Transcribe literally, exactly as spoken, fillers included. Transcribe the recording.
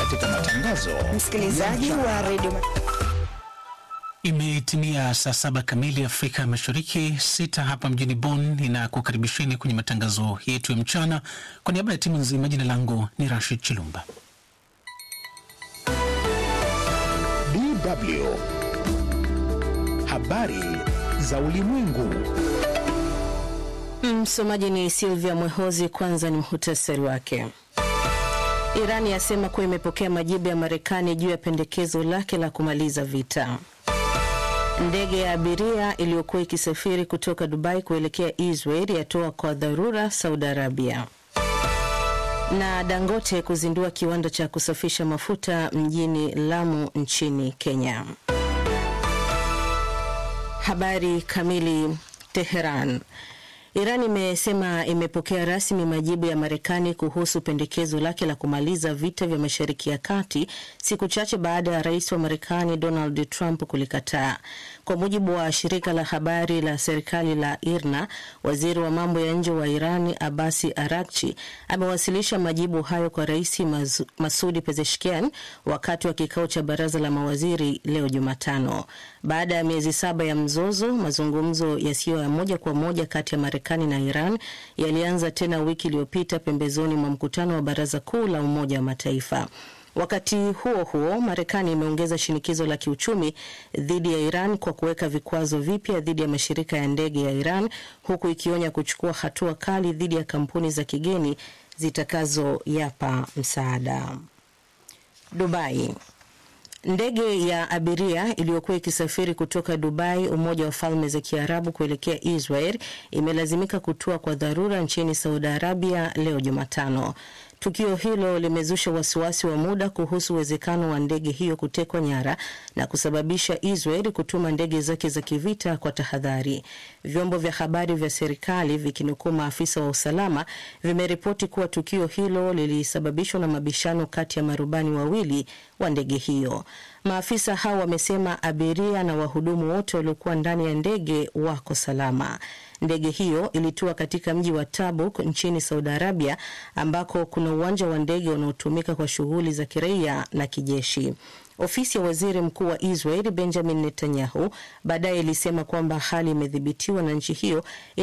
katika matangazo. Msikilizaji wa Radio Imetimia saa saba kamili Afrika Mashariki, sita hapa mjini Bonn. Ninakukaribisheni kwenye matangazo yetu ya mchana. Kwa niaba ya timu nzima, jina langu ni Rashid Chilumba. D W Habari za ulimwengu. Msomaji ni Silvia Mwehozi. Kwanza ni muhtasari wake. Iran yasema kuwa imepokea majibu ya Marekani juu ya pendekezo lake la kumaliza vita. Ndege ya abiria iliyokuwa ikisafiri kutoka Dubai kuelekea Israel yatoa kwa dharura Saudi Arabia. Na Dangote kuzindua kiwanda cha kusafisha mafuta mjini Lamu nchini Kenya. Habari kamili. Teheran. Iran imesema imepokea rasmi majibu ya Marekani kuhusu pendekezo lake la kumaliza vita vya Mashariki ya Kati, siku chache baada ya rais wa Marekani Donald Trump kulikataa. Kwa mujibu wa shirika la habari la serikali la I R N A, waziri wa mambo ya nje wa Iran Abbasi Araghchi amewasilisha majibu hayo kwa rais Masoud Pezeshkian wakati wa kikao cha baraza la mawaziri leo Jumatano. Baada ya miezi saba ya mzozo, mazungumzo yasiyo ya moja kwa moja kati ya Marekani na Iran yalianza tena wiki iliyopita pembezoni mwa mkutano wa Baraza Kuu la Umoja wa Mataifa. Wakati huo huo, Marekani imeongeza shinikizo la kiuchumi dhidi ya Iran kwa kuweka vikwazo vipya dhidi ya mashirika ya ndege ya Iran, huku ikionya kuchukua hatua kali dhidi ya kampuni za kigeni zitakazoyapa msaada. Dubai. Ndege ya abiria iliyokuwa ikisafiri kutoka Dubai, Umoja wa Falme za Kiarabu, kuelekea Israel imelazimika kutua kwa dharura nchini Saudi Arabia leo Jumatano. Tukio hilo limezusha wasiwasi wa muda kuhusu uwezekano wa ndege hiyo kutekwa nyara na kusababisha Israel kutuma ndege zake za kivita kwa tahadhari. Vyombo vya habari vya serikali vikinukuu maafisa wa usalama vimeripoti kuwa tukio hilo lilisababishwa na mabishano kati ya marubani wawili wa ndege hiyo. Maafisa hao wamesema abiria na wahudumu wote waliokuwa ndani ya ndege wako salama. Ndege hiyo ilitua katika mji wa Tabuk nchini Saudi Arabia, ambako kuna uwanja wa ndege unaotumika kwa shughuli za kiraia na kijeshi. Ofisi ya waziri mkuu wa Israel Benjamin Netanyahu baadaye ilisema kwamba hali imedhibitiwa na nchi hiyo